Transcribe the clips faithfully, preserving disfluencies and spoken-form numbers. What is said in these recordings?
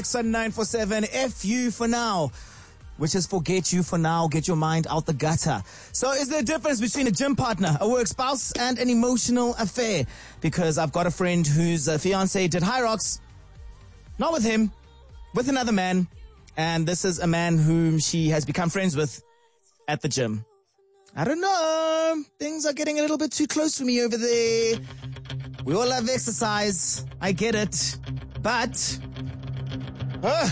Sun nine four seven, F you for now, which is forget you for now, get your mind out the gutter. So is there a difference between a gym partner, a work spouse, and an emotional affair? Because I've got a friend whose uh, fiance did high rocks, not with him, with another man, and this is a man whom she has become friends with at the gym. I don't know, things are getting a little bit too close for me over there. We all love exercise, I get it, but... Uh,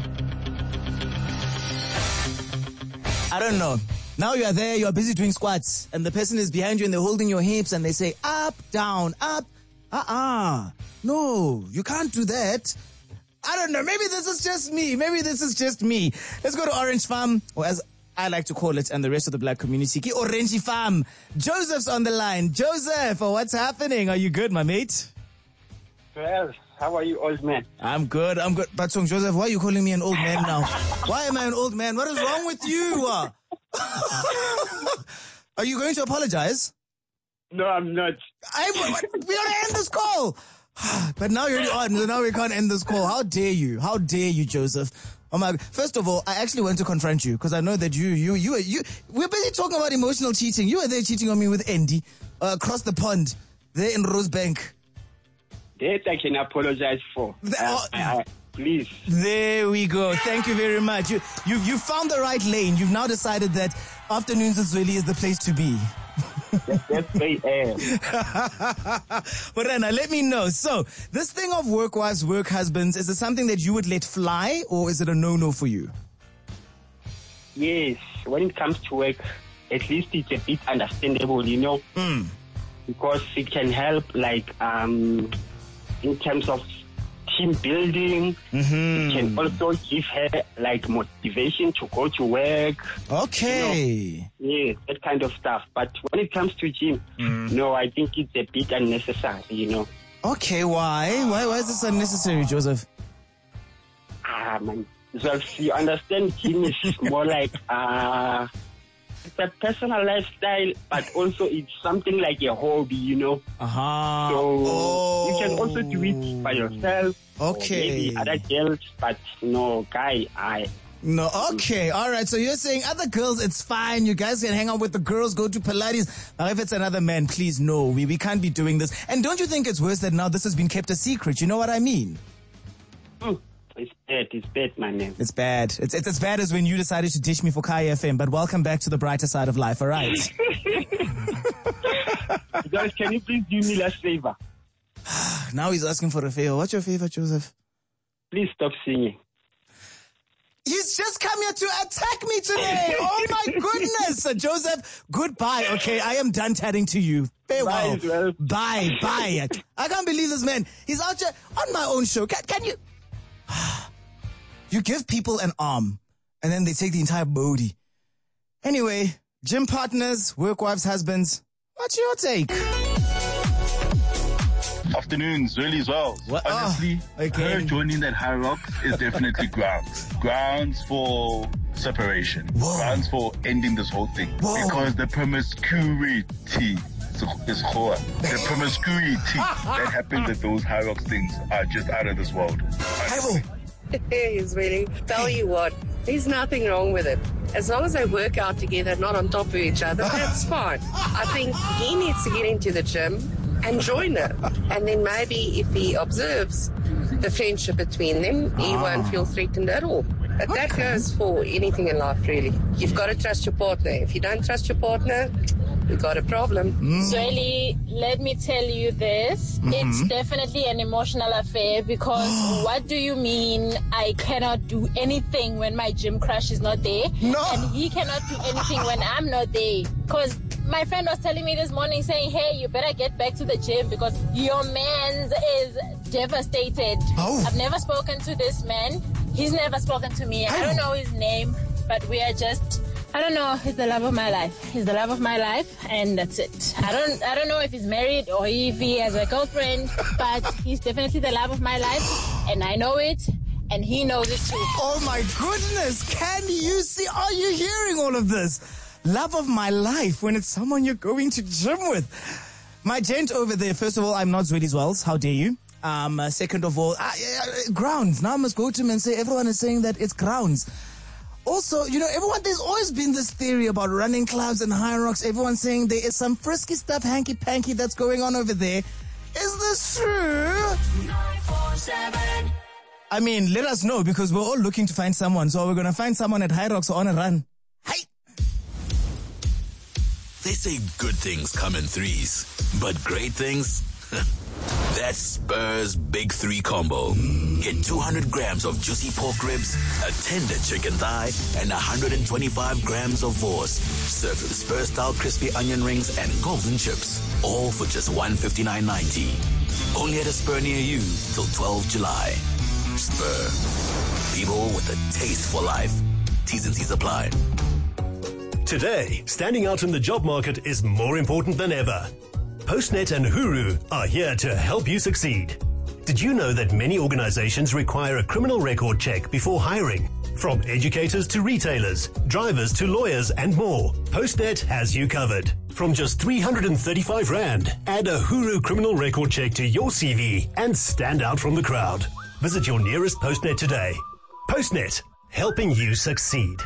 I don't know. Now you are there, you are busy doing squats, and the person is behind you and they're holding your hips and they say, up, down, up. Uh-uh. No, you can't do that. I don't know. Maybe this is just me. Maybe this is just me. Let's go to Orange Farm, or as I like to call it, and the rest of the black community, Orange Farm. Joseph's on the line. Joseph, what's happening? Are you good, my mate? Well, how are you, old man? I'm good, I'm good. But Song Joseph, why are you calling me an old man now? Why am I an old man? What is wrong with you? Are you going to apologize? No, I'm not. I, we gotta end this call. But now you're on, so now we can't end this call. How dare you? How dare you, Joseph? Oh my God. First of all, I actually want to confront you because I know that you, you, you, you, we're busy talking about emotional cheating. You were there cheating on me with Andy, uh, across the pond, there in Rosebank. That I can apologize for. Uh, uh, please. There we go. Thank you very much. You, you've, you found the right lane. You've now decided that Afternoons with Zweli is the place to be. That's great. But Rena, let me know. So, this thing of work wives, work husbands, is it something that you would let fly, or is it a no-no for you? Yes. When it comes to work, at least it's a bit understandable, you know, mm. because it can help, like, um, in terms of team building. Mm-hmm. It can also give her, like, motivation to go to work. Okay. You know? Yeah, that kind of stuff. But when it comes to gym, mm. no, I think it's a bit unnecessary, you know. Okay, why? Why, why is this unnecessary, Joseph? Ah, man. So you understand, gym is more like, uh, it's a personal lifestyle, but also it's something like a hobby, you know. Uh-huh. So oh. you can also do it by yourself. Okay. Or maybe other girls, but no, guy, I... No, okay, all right. So you're saying other girls, it's fine. You guys can hang out with the girls, go to Pilates. Now, if it's another man, please, no, we, we can't be doing this. And don't you think it's worse that now this has been kept a secret? You know what I mean? Mm. It's bad, it's bad, my man. It's bad. It's, it's as bad as when you decided to dish me for Kai F M, but welcome back to the brighter side of life, all right? Guys, can you please do me last favor? Now he's asking for a favor. What's your favor, Joseph? Please stop singing. He's just come here to attack me today. Oh my goodness. Uh, Joseph, goodbye. Okay, I am done chatting to you. Farewell. Bye, well. Bye, bye. I can't believe this man. He's out here on my own show. Can, can you... You give people an arm, and then they take the entire body. Anyway, gym partners, work wives, husbands, what's your take? Afternoon, Zweli as well. What? Honestly, oh, okay. her joining that high rocks is definitely grounds. Grounds for separation. Whoa. Grounds for ending this whole thing. Whoa. Because the promiscuity is core. The promiscuity that happens at those high rocks things are just out of this world. Honestly. He's really, tell you what, there's nothing wrong with it. As long as they work out together, not on top of each other, that's fine. I think he needs to get into the gym and join it. And then maybe if he observes the friendship between them, he ah. won't feel threatened at all. But that okay. goes for anything in life, really. You've got to trust your partner. If you don't trust your partner, we've got a problem. Mm. Zweli, let me tell you this. Mm-hmm. It's definitely an emotional affair because what do you mean I cannot do anything when my gym crush is not there? No. And he cannot do anything when I'm not there? Because my friend was telling me this morning saying, hey, you better get back to the gym because your man is devastated. Oh. I've never spoken to this man. He's never spoken to me. I don't know his name, but we are just... I don't know. He's the love of my life. He's the love of my life, and that's it. I don't. I don't know if he's married or if he has a girlfriend, but he's definitely the love of my life, and I know it, and he knows it too. Oh my goodness! Can you see? Are you hearing all of this? Love of my life when it's someone you're going to gym with. My gent over there. First of all, I'm not Zweli's Wells. How dare you? Um, uh, second of all, uh, uh, grounds. Now I must go to him and say everyone is saying that it's grounds. Also, you know, everyone, there's always been this theory about running clubs and High Rocks. Everyone's saying there is some frisky stuff, hanky-panky that's going on over there. Is this true? nine four seven I mean, let us know, because we're all looking to find someone. So we're going to find someone at High Rocks or on a run. Hey! They say good things come in threes, but great things? That's Spur's Big Three Combo. Get two hundred grams of juicy pork ribs, a tender chicken thigh, and one hundred twenty-five grams of vorse. Served with Spur-style crispy onion rings and golden chips. All for just one hundred fifty-nine ninety. Only at a Spur near you till twelfth of July. Spur. People with a taste for life. T's and C's apply. Today, standing out in the job market is more important than ever. Postnet and Huru are here to help you succeed. Did you know that many organizations require a criminal record check before hiring? From educators to retailers, drivers to lawyers and more, Postnet has you covered. From just three hundred thirty-five rand, add a Huru criminal record check to your C V and stand out from the crowd. Visit your nearest Postnet today. Postnet, helping you succeed.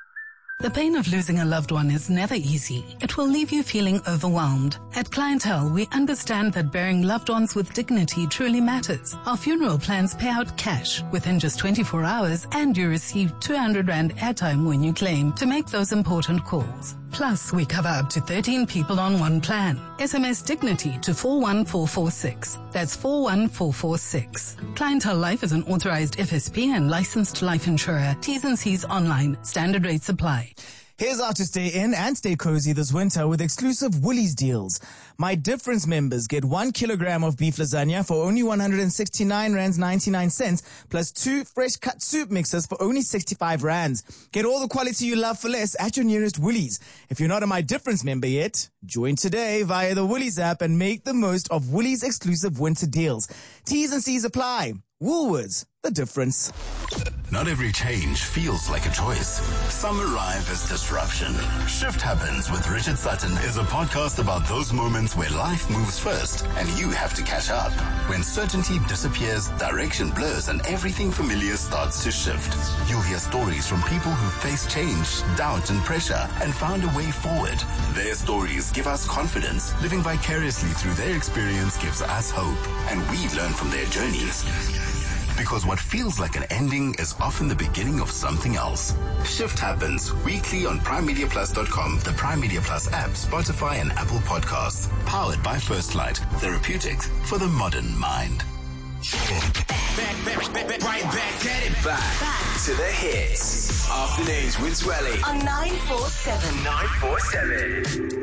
The pain of losing a loved one is never easy. It will leave you feeling overwhelmed. At Clientele, we understand that burying loved ones with dignity truly matters. Our funeral plans pay out cash within just twenty-four hours, and you receive two hundred rand airtime when you claim to make those important calls. Plus, we cover up to thirteen people on one plan. S M S Dignity to four one four four six. That's four one four four six. Clientele Life is an authorized F S P and licensed life insurer. T's and C's online. Standard rates apply. Here's how to stay in and stay cozy this winter with exclusive Woolies deals. My Difference members get one kilogram of beef lasagna for only one hundred sixty-nine rands ninety-nine cents, plus two fresh cut soup mixes for only sixty-five rands. Get all the quality you love for less at your nearest Woolies. If you're not a My Difference member yet, join today via the Woolies app and make the most of Woolies exclusive winter deals. T's and C's apply. Woolworths, the difference. Not every change feels like a choice. Some arrive as disruption. Shift Happens with Richard Sutton is a podcast about those moments where life moves first and you have to catch up. When certainty disappears, direction blurs, and everything familiar starts to shift. You'll hear stories from people who faced change, doubt, and pressure and found a way forward. Their stories give us confidence. Living vicariously through their experience gives us hope, and we learn from their journeys. Because what feels like an ending is often the beginning of something else. Shift Happens weekly on prime media plus dot com, the Prime Media Plus app, Spotify, and Apple Podcasts. Powered by First Light, therapeutics for the modern mind. Back, back, back, back, right back at it. Back, back to the hits. Afternoons with Zwelly on nine four seven. nine four seven.